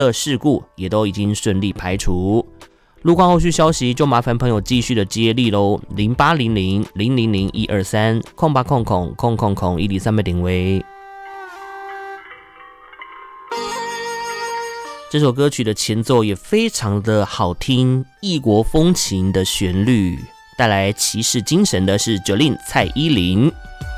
事故也都已经顺利排除。路况后续消息就麻烦朋友继续的接力喽，0800-000-123-080-000-103这首歌曲的前奏也非常的好听，异国风情的旋律，带来骑士精神的是 Jolin 蔡依林。